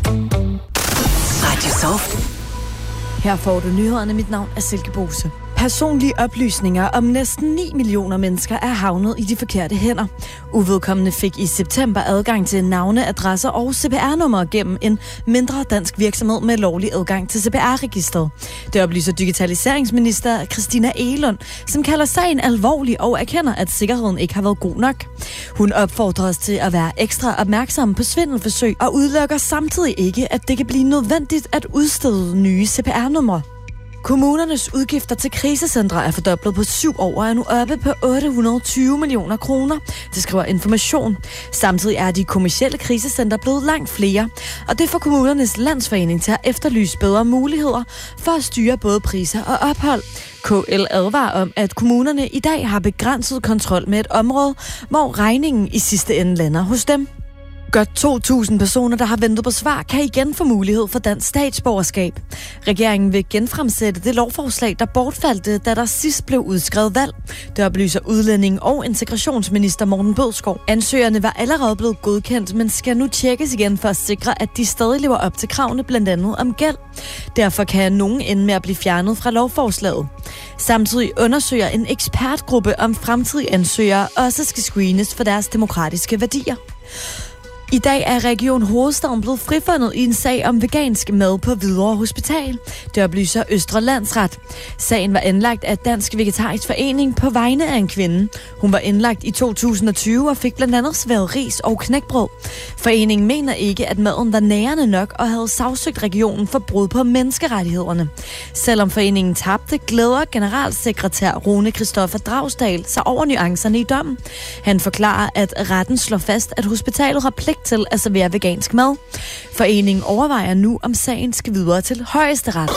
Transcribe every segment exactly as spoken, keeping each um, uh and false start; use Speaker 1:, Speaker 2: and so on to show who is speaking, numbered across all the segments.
Speaker 1: Radio Soft.
Speaker 2: Her får du nyhederne. Mit navn er Silke Bose. Personlige oplysninger om næsten ni millioner mennesker er havnet i de forkerte hænder. Uvedkommende fik i september adgang til navne, adresser og C P R-numre gennem en mindre dansk virksomhed med lovlig adgang til C P R-registret. Det oplyser digitaliseringsminister Christina Egelund, som kalder sagen alvorlig og erkender, at sikkerheden ikke har været god nok. Hun opfordrer os til at være ekstra opmærksomme på svindelforsøg og udelukker samtidig ikke, at det kan blive nødvendigt at udstede nye C P R-numre. Kommunernes udgifter til krisecentre er fordoblet på syv år og er nu oppe på otte hundrede og tyve millioner kroner. Det skriver Information. Samtidig er de kommercielle krisecentre blevet langt flere, og det får Kommunernes Landsforening til at efterlyse bedre muligheder for at styre både priser og ophold. K L advarer om, at kommunerne i dag har begrænset kontrol med et område, hvor regningen i sidste ende lander hos dem. Godt to tusind personer, der har ventet på svar, kan igen få mulighed for dansk statsborgerskab. Regeringen vil genfremsætte det lovforslag, der bortfaldte, da der sidst blev udskrevet valg. Det oplyser udlænding- og integrationsminister Morten Bødskov. Ansøgerne var allerede blevet godkendt, men skal nu tjekkes igen for at sikre, at de stadig lever op til kravene, blandt andet om gæld. Derfor kan nogen ende med at blive fjernet fra lovforslaget. Samtidig undersøger en ekspertgruppe, om fremtidige ansøgere også skal screenes for deres demokratiske værdier. I dag er Region Hovedstaden blevet frifundet i en sag om vegansk mad på Hvidovre Hospital. Det oplyser Østre Landsret. Sagen var anlagt af Dansk Vegetarisk Forening på vegne af en kvinde. Hun var indlagt i to tusind og tyve og fik blandt andet sværet ris og knækbrød. Foreningen mener ikke, at maden var nærende nok og havde sagsøgt regionen for brud på menneskerettighederne. Selvom foreningen tabte, glæder generalsekretær Rune Christoffer Dragsdal sig over nuancerne i dommen. Han forklarer, at retten slår fast, at hospitalet har pligt til at servere vegansk mad. Foreningen overvejer nu, om sagen skal videre til Højesteret.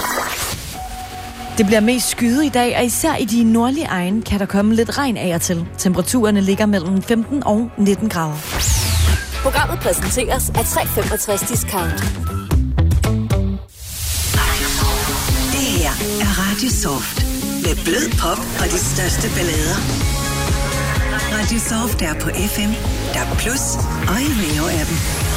Speaker 2: Det bliver mest skyet i dag, og især i de nordlige egne kan der komme lidt regn af og til. Temperaturerne ligger mellem femten og nitten grader.
Speaker 3: Programmet præsenteres af tre femogtres Discount.
Speaker 1: Det her er Radio Soft. Med blød pop og de største ballader. Radio Soft er på F M, D A B plus og i Rio appen.